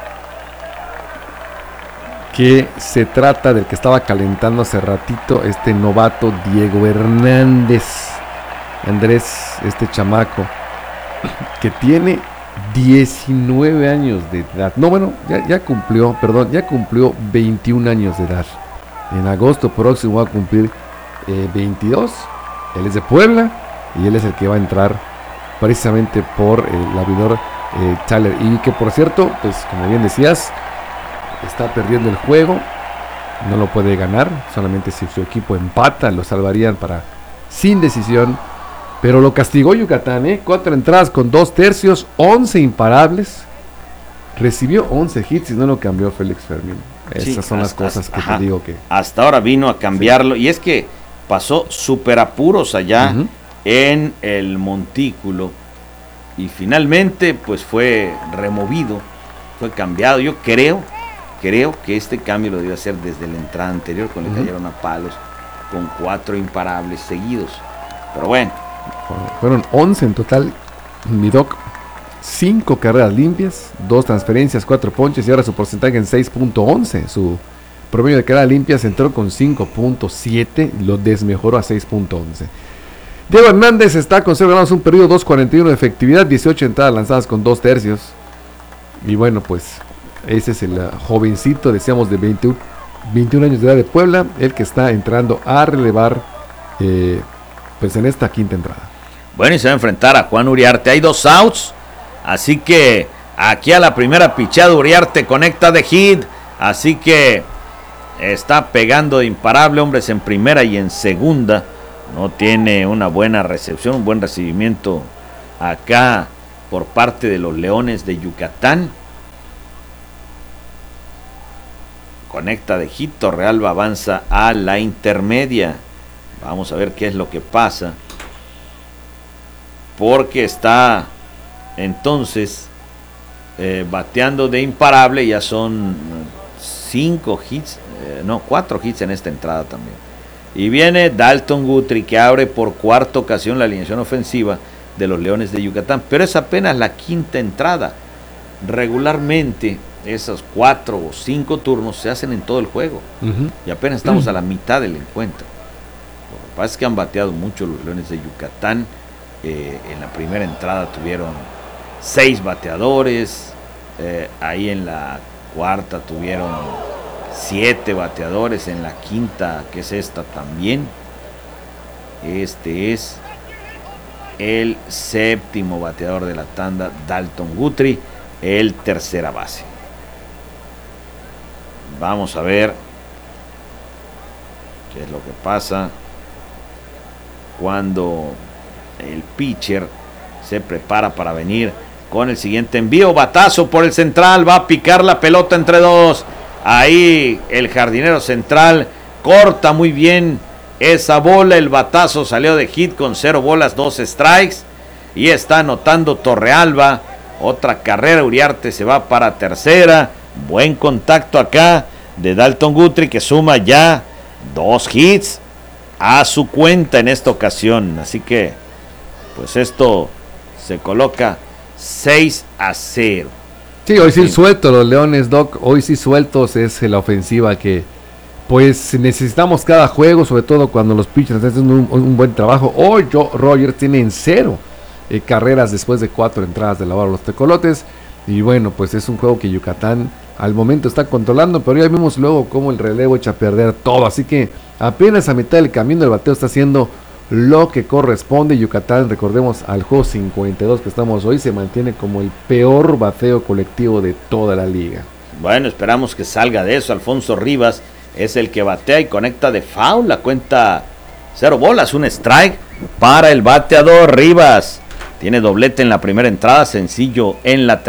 B: Que se trata del que estaba calentando hace ratito, este novato Diego Hernández. Andrés, este chamaco, que tiene 19 años de edad. No, bueno, ya cumplió 21 años de edad. En agosto próximo va a cumplir 22. Él es de Puebla y él es el que va a entrar precisamente por el abridor Tyler. Y que por cierto, pues como bien decías, está perdiendo el juego, no lo puede ganar, solamente si su equipo empata lo salvarían para sin decisión, pero lo castigó Yucatán, 4 entradas con 2 tercios, 11 imparables, recibió 11 hits y no lo cambió Félix Fermín. Esas son las cosas que te digo que...
A: Hasta ahora vino a cambiarlo, y es que pasó súper apuros allá en el montículo, y finalmente pues fue removido, fue cambiado. Yo creo que este cambio lo debió hacer desde la entrada anterior, cuando le cayeron a palos con 4 imparables seguidos. Pero bueno.
B: Fueron 11 en total, mi doc. 5 carreras limpias, 2 transferencias, 4 ponches y ahora su porcentaje en 6.11. Su promedio de carreras limpias entró con 5.7, lo desmejoró a 6.11. Diego Hernández está con 0 ganados, un perdido, 2.41 de efectividad, 18 entradas lanzadas con 2 tercios. Y bueno, pues ese es el jovencito, decíamos, de 21 años de edad de Puebla, el que está entrando a relevar pues en esta quinta entrada.
A: Bueno, y se va a enfrentar a Juan Uriarte. Hay 2 outs, así que aquí a la primera pichada Uriarte conecta de hit, así que está pegando de imparable, hombres en primera y en segunda. No tiene una buena recepción, un buen recibimiento acá por parte de los Leones de Yucatán. Conecta de hit, Torrealba avanza a la intermedia. Vamos a ver qué es lo que pasa, porque está entonces bateando de imparable. Ya son 4 hits en esta entrada también. Y viene Dalton Guthrie, que abre por cuarta ocasión la alineación ofensiva de los Leones de Yucatán, pero es apenas la quinta entrada. Regularmente esos 4 o 5 turnos se hacen en todo el juego, y apenas estamos a la mitad del encuentro. Lo que pasa es que han bateado mucho los Leones de Yucatán. En la primera entrada tuvieron 6 bateadores, ahí en la cuarta tuvieron 7 bateadores, en la quinta, que es esta también. Este es el 7º bateador de la tanda, Dalton Guthrie, el tercera base. Vamos a ver qué es lo que pasa cuando el pitcher se prepara para venir con el siguiente envío. Batazo por el central, va a picar la pelota entre 2. Ahí el jardinero central corta muy bien esa bola. El batazo salió de hit con 0 bolas, 2 strikes. Y está anotando Torrealba. Otra carrera, Uriarte se va para tercera. Buen contacto acá de Dalton Guthrie, que suma ya 2 hits a su cuenta en esta ocasión. Así que pues esto se coloca 6-0.
B: Sí, hoy sí suelto los Leones, Doc. Hoy sí sueltos es la ofensiva que pues necesitamos cada juego, sobre todo cuando los pitchers hacen un buen trabajo. Hoy Joe Rogers tiene en 0 carreras después de 4 entradas de la bola los tecolotes. Y bueno, pues es un juego que Yucatán al momento está controlando, pero ya vimos luego cómo el relevo echa a perder todo. Así que apenas a mitad del camino el bateo está haciendo lo que corresponde. Yucatán, recordemos, al juego 52 que estamos hoy, se mantiene como el peor bateo colectivo de toda la liga.
A: Bueno, esperamos que salga de eso. Alfonso Rivas es el que batea y conecta de foul. La cuenta 0 bolas, un strike para el bateador Rivas. Tiene doblete en la primera entrada, sencillo en la tercera.